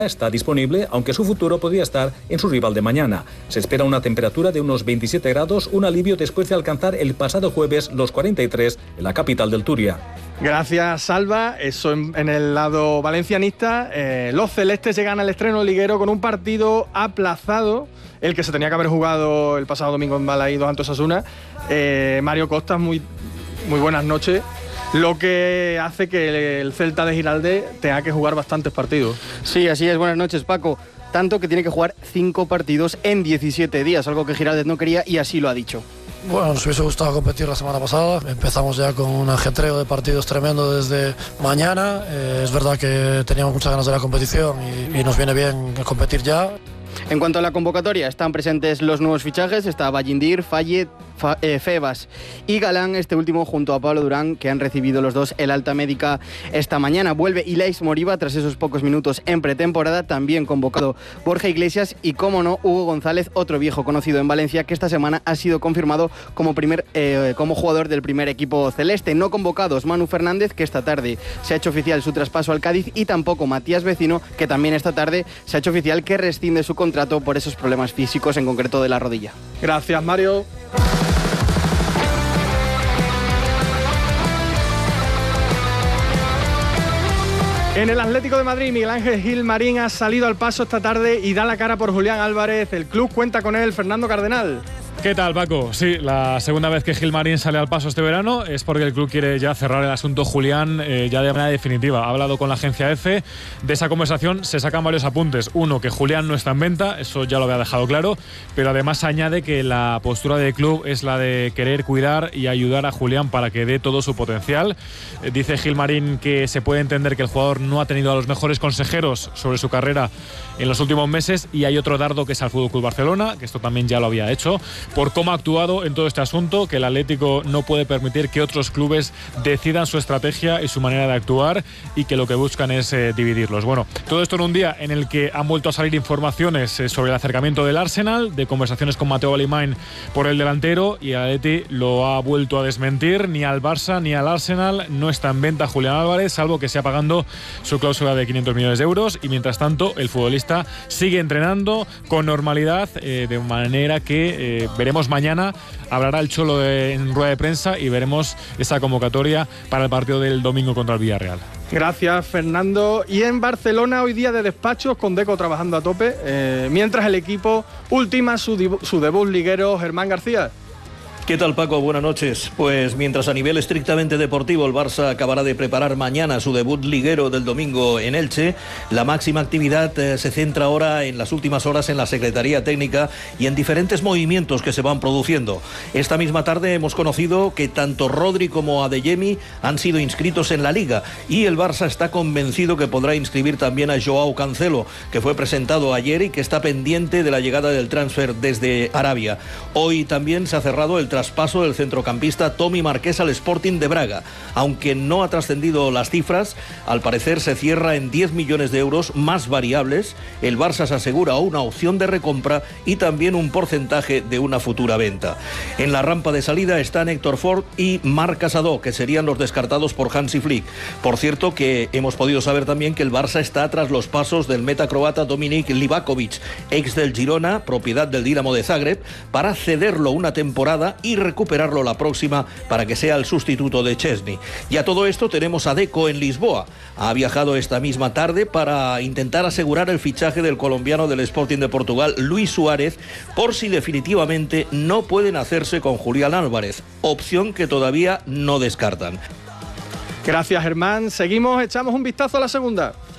está disponible, aunque su futuro podría estar en su rival de mañana. Se espera una temperatura de unos 27 grados, un alivio después de alcanzar el pasado jueves los 43 en la capital del Turia. Gracias, Salva. Eso en el lado valencianista. Los celestes llegan al estreno liguero con un partido aplazado, el que se tenía que haber jugado el pasado domingo en Balaídos ante Osasuna. Mario Costas, muy buenas noches. Lo que hace que el Celta de Giraldez tenga que jugar bastantes partidos. Sí, así es. Buenas noches, Paco. Tanto que tiene que jugar 5 partidos en 17 días, algo que Giraldez no quería y así lo ha dicho. Bueno, nos hubiese gustado competir la semana pasada. Empezamos ya con un ajetreo de partidos tremendo desde mañana. Es verdad que teníamos muchas ganas de la competición y nos viene bien competir ya. En cuanto a la convocatoria, están presentes los nuevos fichajes. Está Ballindir, Fayet, Febas y Galán, este último junto a Pablo Durán, que han recibido los dos el alta médica esta mañana. Vuelve Ilais Moriba tras esos pocos minutos en pretemporada, también convocado Borja Iglesias y, como no, Hugo González, otro viejo conocido en Valencia, que esta semana ha sido confirmado como jugador del primer equipo celeste. No convocados Manu Fernández, que esta tarde se ha hecho oficial su traspaso al Cádiz, y tampoco Matías Vecino, que también esta tarde se ha hecho oficial que rescinde su contrato por esos problemas físicos, en concreto de la rodilla. Gracias, Mario. En el Atlético de Madrid, Miguel Ángel Gil Marín ha salido al paso esta tarde y da la cara por Julián Álvarez. El club cuenta con él, Fernando Cardenal. ¿Qué tal, Paco? Sí, la segunda vez que Gil Marín sale al paso este verano es porque el club quiere ya cerrar el asunto Julián ya de manera definitiva. Ha hablado con la agencia EFE. De esa conversación se sacan varios apuntes. Uno, que Julián no está en venta, eso ya lo había dejado claro, pero además añade que la postura del club es la de querer cuidar y ayudar a Julián para que dé todo su potencial. Dice Gil Marín que se puede entender que el jugador no ha tenido a los mejores consejeros sobre su carrera en los últimos meses, y hay otro dardo que es al FC Barcelona, que esto también ya lo había hecho, por cómo ha actuado en todo este asunto, que el Atlético no puede permitir que otros clubes decidan su estrategia y su manera de actuar, y que lo que buscan es dividirlos. Bueno, todo esto en un día en el que han vuelto a salir informaciones sobre el acercamiento del Arsenal, de conversaciones con Mateo Alemany por el delantero, y el Atleti lo ha vuelto a desmentir. Ni al Barça ni al Arsenal no está en venta Julián Álvarez, salvo que sea pagando su cláusula de 500 millones de euros, y mientras tanto el futbolista sigue entrenando con normalidad, de manera que veremos mañana. Hablará el Cholo en rueda de prensa y veremos esa convocatoria para el partido del domingo contra el Villarreal. Gracias, Fernando. Y en Barcelona, hoy día de despachos, con Deco trabajando a tope, mientras el equipo ultima su debut liguero. Germán García. ¿Qué tal, Paco? Buenas noches. Pues mientras a nivel estrictamente deportivo el Barça acabará de preparar mañana su debut liguero del domingo en Elche, la máxima actividad se centra ahora en las últimas horas en la Secretaría Técnica y en diferentes movimientos que se van produciendo. Esta misma tarde hemos conocido que tanto Rodri como Adeyemi han sido inscritos en la Liga, y el Barça está convencido que podrá inscribir también a Joao Cancelo, que fue presentado ayer y que está pendiente de la llegada del transfer desde Arabia. Hoy también se ha cerrado el traspaso del centrocampista Tommy Marqués al Sporting de Braga. Aunque no ha trascendido las cifras, al parecer se cierra en 10 millones de euros más variables. El Barça se asegura una opción de recompra y también un porcentaje de una futura venta. En la rampa de salida están Héctor Ford y Marc Casado, que serían los descartados por Hansi Flick. Por cierto, que hemos podido saber también que el Barça está tras los pasos del meta croata Dominik Livakovic, ex del Girona, propiedad del Dinamo de Zagreb, para cederlo una temporada y recuperarlo la próxima para que sea el sustituto de Chesney. Y a todo esto tenemos a Deco en Lisboa. Ha viajado esta misma tarde para intentar asegurar el fichaje del colombiano del Sporting de Portugal, Luis Suárez, por si definitivamente no pueden hacerse con Julián Álvarez, opción que todavía no descartan. Gracias, Germán. Seguimos, echamos un vistazo a la segunda.